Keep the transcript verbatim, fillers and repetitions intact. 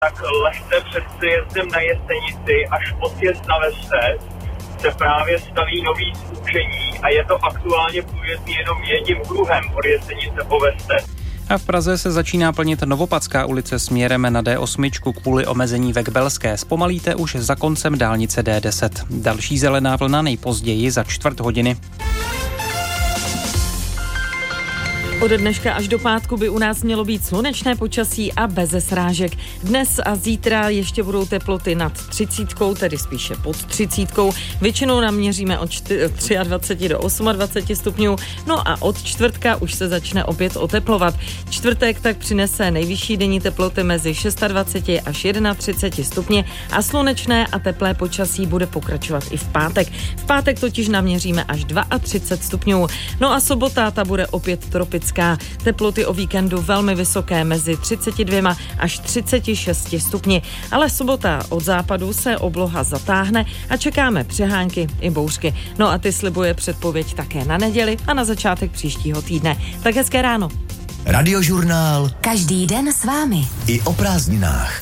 Tak lehce před příjezdem na Jesenici až odjezd na Vestec se právě staví nový zúčení a je to aktuálně průjezdný jenom jedním kruhem od Jesenice po Vestec. A v Praze se začíná plnit Novopadská ulice směrem na D osm kvůli omezení ve Kbelské. Zpomalíte už za koncem dálnice D deset. Další zelená vlna nejpozději za čtvrt hodiny. Ode dneška až do pátku by u nás mělo být slunečné počasí a beze srážek. Dnes a zítra ještě budou teploty nad třicítkou, tedy spíše pod třicítkou. Většinou naměříme od dvacet tři do dvacet osm stupňů, no a od čtvrtka už se začne opět oteplovat. Čtvrtek tak přinese nejvyšší denní teploty mezi dvacet šest až třicet jedna stupně a slunečné a teplé počasí bude pokračovat i v pátek. V pátek totiž naměříme až třicet dva stupňů. No a sobota ta bude opět tropická. Teploty o víkendu velmi vysoké, mezi třicet dva až třicet šest stupni. Ale sobota od západu se obloha zatáhne a čekáme přehánky i bouřky. No a ty slibuje předpověď také na neděli a na začátek příštího týdne. Tak hezké ráno. Radiožurnál. Každý den s vámi. I o prázdninách.